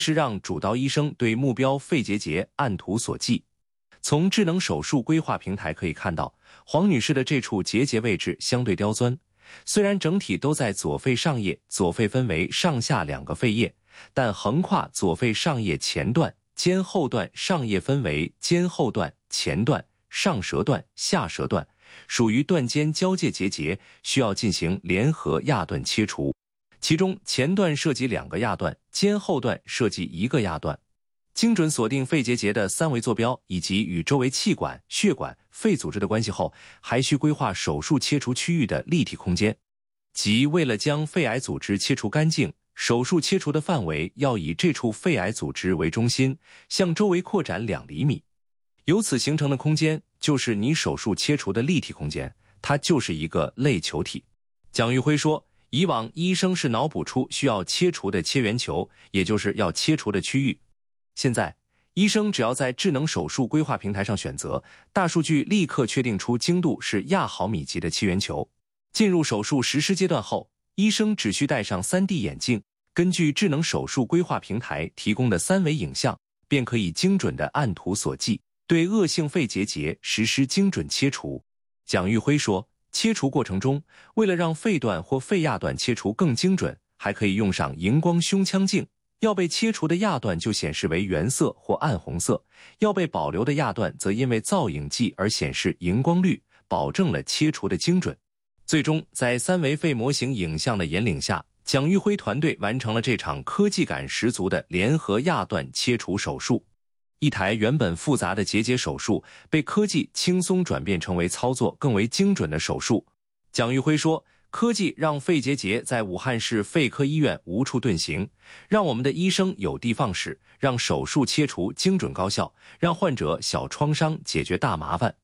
是让主刀医生对目标肺结节按图索骥。从智能手术规划平台可以看到，黄女士的这处结节位置相对刁钻，虽然整体都在左肺上叶，左肺分为上下2个肺叶，但横跨左肺上叶前段、肩后段上叶分为肩后段、前段、上舌段、下舌段，属于段间交界结节，需要进行联合压断切除。其中前段涉及2个压断，肩后段涉及1个压断。精准锁定肺结节的3维坐标以及与周围气管、血管、肺组织的关系后，还需规划手术切除区域的立体空间。即为了将肺癌组织切除干净，手术切除的范围要以这处肺癌组织为中心，向周围扩展2厘米。由此形成的空间就是你手术切除的立体空间，它就是一个类球体。蒋玉辉说，以往医生是脑补出需要切除的切圆球，也就是要切除的区域。现在，医生只要在智能手术规划平台上选择，大数据立刻确定出精度是亚毫米级的切圆球。进入手术实施阶段后，医生只需戴上 3D 眼镜，根据智能手术规划平台提供的3维影像，便可以精准地按图索骥，对恶性肺结节实施精准切除。蒋玉辉说，切除过程中，为了让肺段或肺压段切除更精准，还可以用上荧光胸腔镜，要被切除的压段就显示为原色或暗红色，要被保留的压段则因为造影剂而显示荧光绿，保证了切除的精准。最终，在3维肺模型影像的引领下，蒋玉辉团队完成了这场科技感十足的联合压段切除手术。一台原本复杂的结节手术被科技轻松转变成为操作更为精准的手术。蒋玉辉说，科技让肺结节在武汉市肺科医院无处遁形，让我们的医生有的放矢，让手术切除精准高效，让患者小创伤解决大麻烦。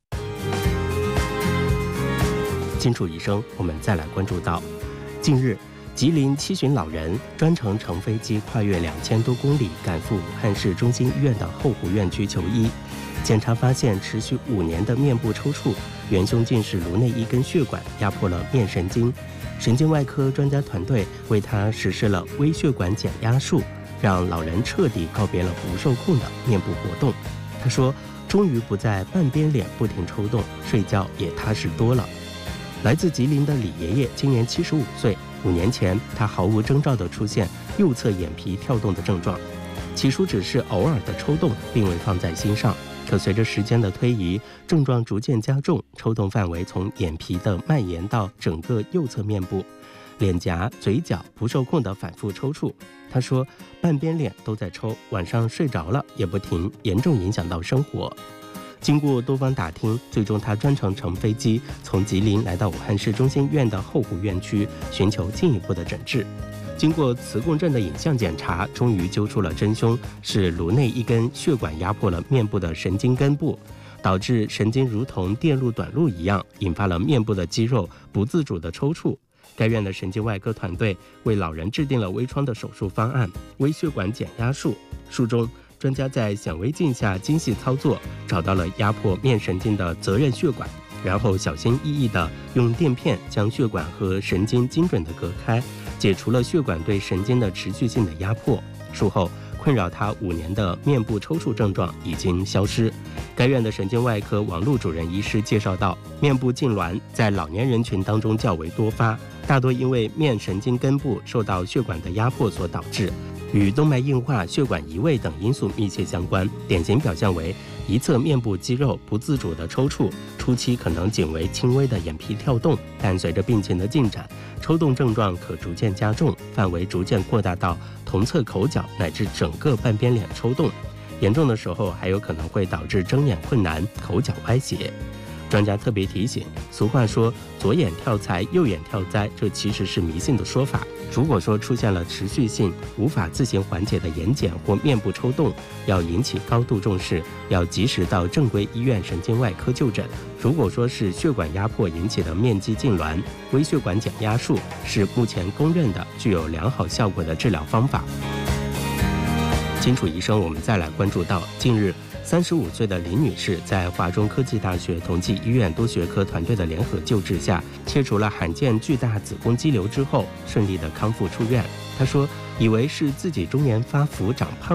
金楚医生，我们再来关注到，近日吉林七旬老人专程乘飞机跨越2000多公里赶赴武汉市中心医院的后湖院区求医，检查发现持续5年的面部抽搐，元凶竟是颅内一根血管压迫了面神经，神经外科专家团队为他实施了微血管减压术，让老人彻底告别了不受控的面部活动。他说，终于不再半边脸不停抽动，睡觉也踏实多了。来自吉林的李爷爷今年75岁，5年前他毫无征兆地出现右侧眼皮跳动的症状，起初只是偶尔的抽动，并未放在心上。可随着时间的推移，症状逐渐加重，抽动范围从眼皮的蔓延到整个右侧面部，脸颊、嘴角不受控的反复抽搐。他说，半边脸都在抽，晚上睡着了也不停，严重影响到生活。经过多方打听，最终他专程乘飞机从吉林来到武汉市中心医院的后湖院区，寻求进一步的诊治。经过磁共振的影像检查，终于揪出了真凶，是颅内一根血管压迫了面部的神经根部，导致神经如同电路短路一样，引发了面部的肌肉不自主的抽搐。该院的神经外科团队为老人制定了微创的手术方案——微血管减压术。术中，专家在显微镜下精细操作，找到了压迫面神经的责任血管，然后小心翼翼地用垫片将血管和神经精准地隔开，解除了血管对神经的持续性的压迫。术后，困扰他5年的面部抽搐症状已经消失。该院的神经外科王璐主任医师介绍到，面部痉挛在老年人群当中较为多发，大多因为面神经根部受到血管的压迫所导致，与动脉硬化、血管移位等因素密切相关。典型表现为一侧面部肌肉不自主的抽搐，初期可能仅为轻微的眼皮跳动，但随着病情的进展，抽动症状可逐渐加重，范围逐渐扩大到同侧口角乃至整个半边脸抽动，严重的时候还有可能会导致睁眼困难、口角歪斜。专家特别提醒，俗话说左眼跳财，右眼跳灾，这其实是迷信的说法。如果说出现了持续性无法自行缓解的眼睑或面部抽动，要引起高度重视，要及时到正规医院神经外科就诊。如果说是血管压迫引起的面肌痉挛，微血管减压术是目前公认的具有良好效果的治疗方法。金楚医生，我们再来关注到，近日35岁的林女士在华中科技大学同济医院多学科团队的联合救治下，切除了罕见巨大子宫肌瘤之后，顺利的康复出院。她说，以为是自己中年发福长胖